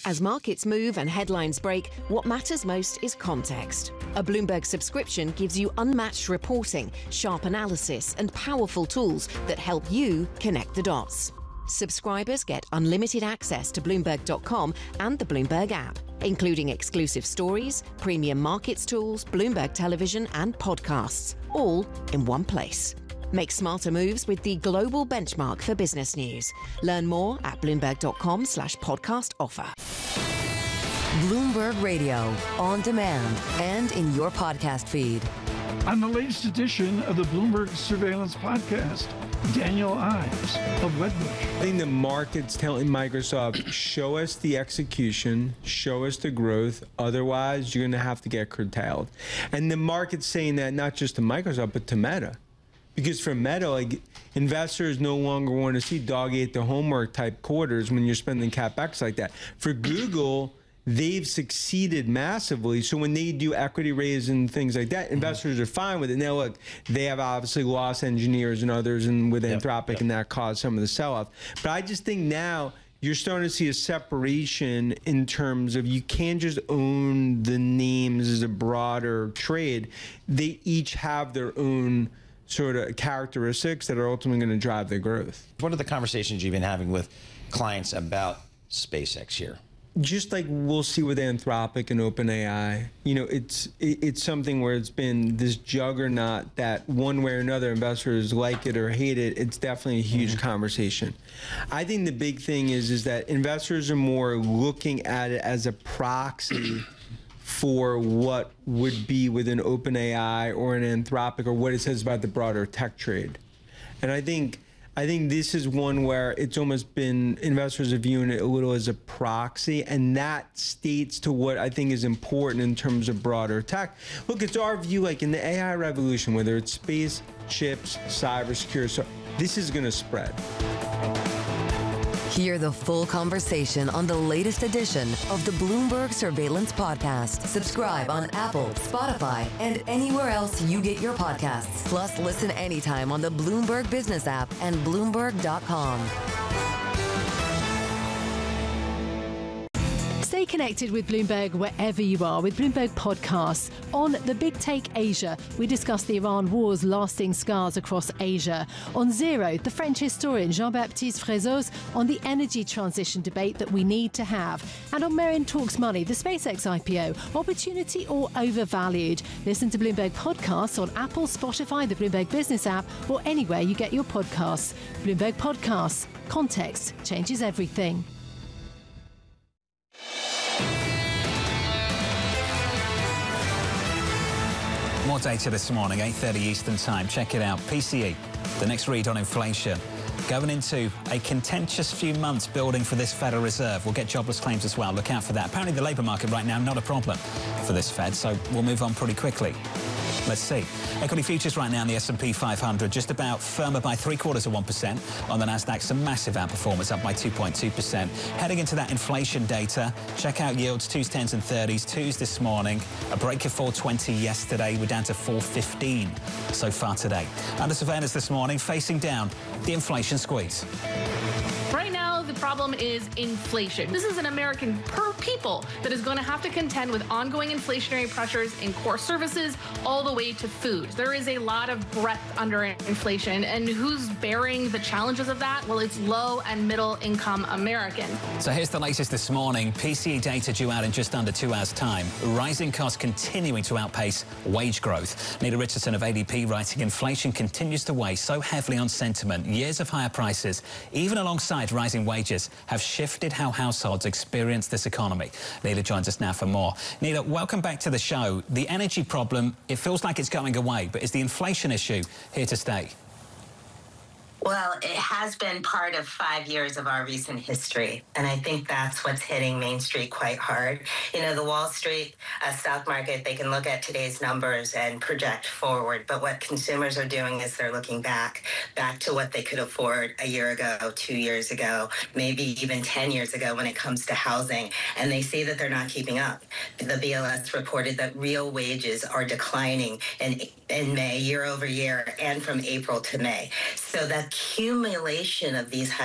As markets move and headlines break, what matters most is context. A Bloomberg subscription gives you unmatched reporting, sharp analysis, and powerful tools that help you connect the dots. Subscribers get unlimited access to Bloomberg.com and the Bloomberg app, including exclusive stories, premium markets tools, Bloomberg television, and podcasts, all in one place. Make smarter moves with the global benchmark for business news. Learn more at Bloomberg.com/podcast offer. Bloomberg Radio, on demand and in your podcast feed. On the latest edition of the Bloomberg Surveillance Podcast, Daniel Ives of Wedbush. I think the market's telling Microsoft, show us the execution, show us the growth, otherwise you're going to have to get curtailed. And the market's saying that not just to Microsoft, but to Meta. Because for Meta, like, investors no longer want to see dog ate the homework type quarters when you're spending CapEx like that. For Google, they've succeeded massively. So when they do equity raise and things like that, investors are fine with it. Now, look, they have obviously lost engineers and others and with Anthropic, and that caused some of the sell-off. But I just think now you're starting to see a separation in terms of you can't just own the names as a broader trade. They each have their own sort of characteristics that are ultimately going to drive their growth. What are the conversations you've been having with clients about SpaceX here? Just like we'll see with Anthropic and OpenAI, you know, it's something where it's been this juggernaut that one way or another investors like it or hate it. It's definitely a huge conversation. I think the big thing is that investors are more looking at it as a proxy for what would be within OpenAI or an Anthropic or what it says about the broader tech trade. And I think this is one where it's almost been, investors are viewing it a little as a proxy, and that states to what I think is important in terms of broader tech. Look, it's our view, like in the AI revolution, whether it's space, chips, cybersecurity, so this is going to spread. Hear the full conversation on the latest edition of the Bloomberg Surveillance Podcast. Subscribe on Apple, Spotify, and anywhere else you get your podcasts. Plus, listen anytime on the Bloomberg Business app and Bloomberg.com. Stay connected with Bloomberg wherever you are with Bloomberg Podcasts. On The Big Take Asia, we discuss the Iran war's lasting scars across Asia. On Zero, the French historian Jean-Baptiste Frezos on the energy transition debate that we need to have. And on Merriam Talks Money, the SpaceX IPO, opportunity or overvalued. Listen to Bloomberg Podcasts on Apple, Spotify, the Bloomberg Business app, or anywhere you get your podcasts. Bloomberg Podcasts. Context changes everything. More data this morning, 8:30 Eastern Time. Check it out. PCE, the next read on inflation. Going into a contentious few months building for this Federal Reserve. We'll get jobless claims as well. Look out for that. Apparently the labour market right now, not a problem for this Fed, so we'll move on pretty quickly. Let's see. Equity futures right now in the S&P 500 just about firmer by 0.75%. On the Nasdaq, some massive outperformance, up by 2.2%. Heading into that inflation data, check out yields, 2s, 10s and 30s. 2s this morning, a break of 420 yesterday. We're down to 415 so far today. Under surveillance this morning, facing down the inflation squeeze. Right now, the problem is inflation. This is an American per people that is going to have to contend with ongoing inflationary pressures in core services all the way to food. There is a lot of breadth under inflation, and who's bearing the challenges of that? Well, it's low and middle income Americans. So here's the latest this morning. PCE data due out in just under 2 hours' time. Rising costs continuing to outpace wage growth. Nita Richardson of ADP writing, inflation continues to weigh so heavily on sentiment. Years of higher prices, even alongside rising wages, have shifted how households experience this economy. Nita joins us now for more. Nita, welcome back to the show. The energy problem, it feels like it's going away, but is the inflation issue here to stay? Well, it has been part of 5 years of our recent history, and I think that's what's hitting Main Street quite hard. You know, the Wall Street stock market, they can look at today's numbers and project forward, but what consumers are doing is they're looking back to what they could afford a year ago, 2 years ago, maybe even 10 years ago when it comes to housing, and they see that they're not keeping up. The BLS reported that real wages are declining in May, year over year, and from April to May. So the accumulation of these higher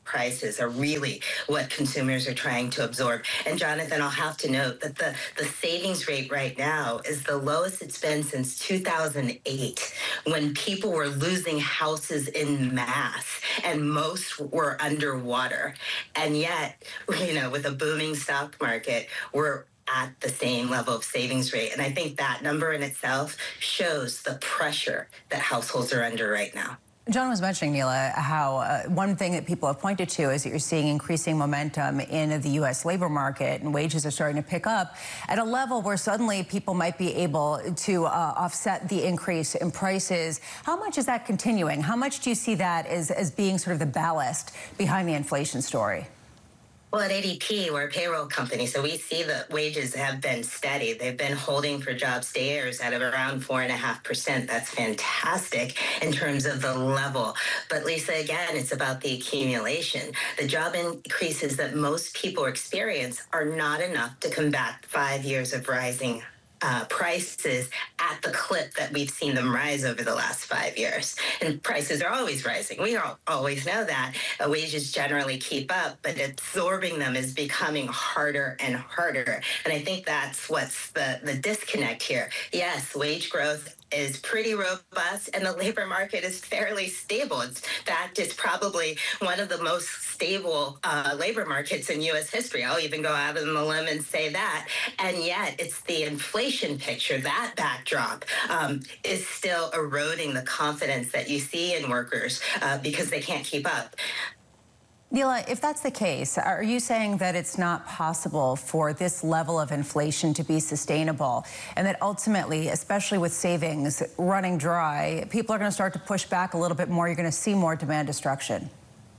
prices are really what consumers are trying to absorb. And Jonathan, I'll have to note that the savings rate right now is the lowest it's been since 2008, when people were losing houses in mass and most were underwater. And yet, you know, with a booming stock market, we're at the same level of savings rate. And I think that number in itself shows the pressure that households are under right now. John was mentioning, Neela, how one thing that people have pointed to is that you're seeing increasing momentum in the U.S. labor market, and wages are starting to pick up at a level where suddenly people might be able to offset the increase in prices. How much is that continuing? How much do you see that as being sort of the ballast behind the inflation story? Well, at ADP, we're a payroll company, so we see the wages have been steady. They've been holding for job stayers at around 4.5%. That's fantastic in terms of the level. But Lisa, again, it's about the accumulation. The job increases that most people experience are not enough to combat 5 years of rising prices at the clip that we've seen them rise over the last 5 years. And prices are always rising. We always know that. Wages generally keep up, but absorbing them is becoming harder and harder. And I think that's what's the disconnect here. Yes, wage growth is pretty robust, and the labor market is fairly stable. In fact, it's probably one of the most stable labor markets in U.S. history. I'll even go out on the limb and say that. And yet, it's the inflation picture, that backdrop, is still eroding the confidence that you see in workers because they can't keep up. Neela, if that's the case, are you saying that it's not possible for this level of inflation to be sustainable, and that ultimately, especially with savings running dry, people are going to start to push back a little bit more? You're going to see more demand destruction?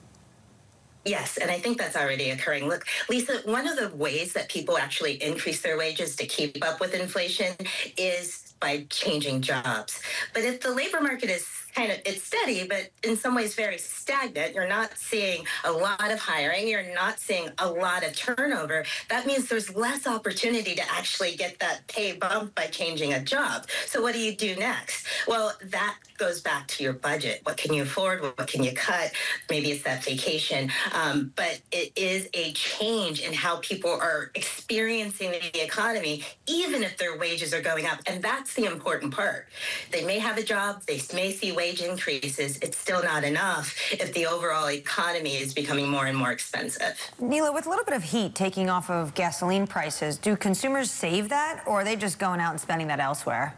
Yes, and I think that's already occurring. Look, Lisa, one of the ways that people actually increase their wages to keep up with inflation is by changing jobs. But if the labor market is it's steady, but in some ways very stagnant, you're not seeing a lot of hiring, you're not seeing a lot of turnover, that means there's less opportunity to actually get that pay bump by changing a job. So what do you do next? Well, that goes back to your budget. What can you afford? What can you cut? Maybe it's that vacation. But it is a change in how people are experiencing the economy, even if their wages are going up. And that's the important part. They may have a job, they may see wage increases, it's still not enough if the overall economy is becoming more and more expensive. Neela, with a little bit of heat taking off of gasoline prices, do consumers save that, or are they just going out and spending that elsewhere?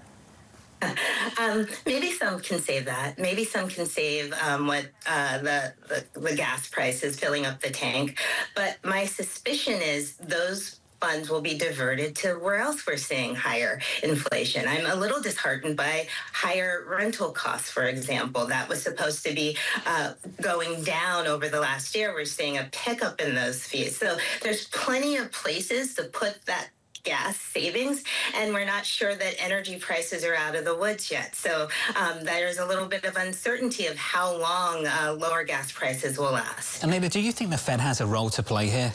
Maybe some can save that. Maybe some can save what the gas price is filling up the tank. But my suspicion is those funds will be diverted to where else we're seeing higher inflation. I'm a little disheartened by higher rental costs, for example. That was supposed to be going down over the last year. We're seeing a pickup in those fees. So there's plenty of places to put that gas savings, and we're not sure that energy prices are out of the woods yet. So there's a little bit of uncertainty of how long lower gas prices will last. And Neela, do you think the Fed has a role to play here?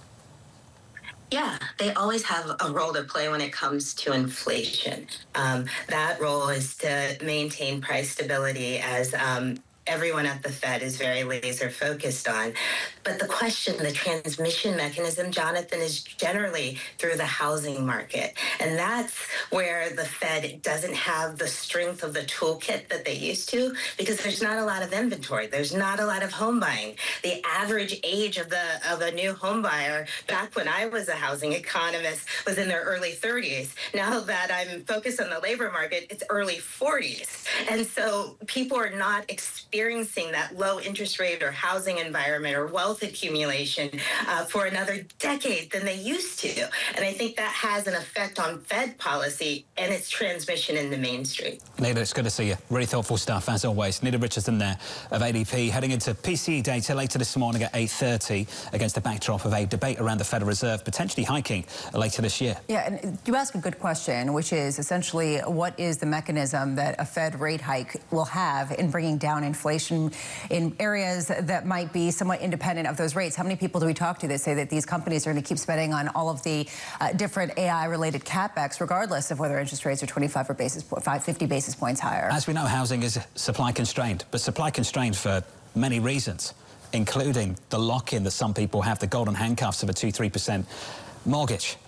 Yeah, they always have a role to play when it comes to inflation. That role is to maintain price stability, as everyone at the Fed is very laser focused on. But the question, the transmission mechanism, Jonathan, is generally through the housing market. And that's where the Fed doesn't have the strength of the toolkit that they used to, because there's not a lot of inventory. There's not a lot of home buying. The average age of a new home buyer back when I was a housing economist was in their early 30s. Now that I'm focused on the labor market, it's early 40s. And so people are not experiencing that low interest rate or housing environment or wealth accumulation for another decade than they used to. And I think that has an effect on Fed policy and its transmission in the Main Street. Neela, it's good to see you. Really thoughtful stuff, as always. Neela Richardson there of ADP, heading into PCE data later this morning at 8:30 against the backdrop of a debate around the Federal Reserve potentially hiking later this year. Yeah, and you ask a good question, which is essentially what is the mechanism that a Fed rate hike will have in bringing down inflation in areas that might be somewhat independent of those rates? How many people do we talk to that say that these companies are going to keep spending on all of the different AI-related CapEx, regardless of whether interest rates are 50 basis points higher? As we know, housing is supply constrained, but supply constrained for many reasons. including the lock-in that some people have, the golden handcuffs of a 2-3% mortgage.